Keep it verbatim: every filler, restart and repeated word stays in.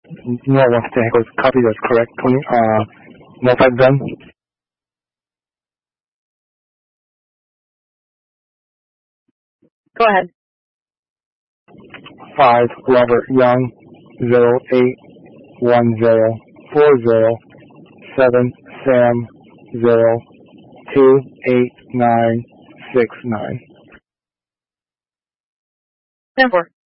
Neil wants to go copy that's correct. twenty, uh, no five done. Go ahead. Five, Robert Young, zero eight one zero four zero seven Sam zero two eight nine six nine. Ten four.